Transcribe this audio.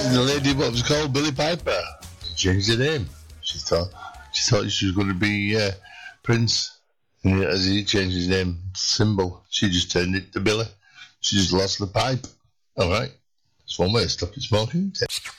The lady, what was called Billy Piper, she changed her name. She thought she was going to be Prince, and as he changed his name symbol, she just turned it to Billy. She just lost the pipe. All right, that's one way of stopping smoking.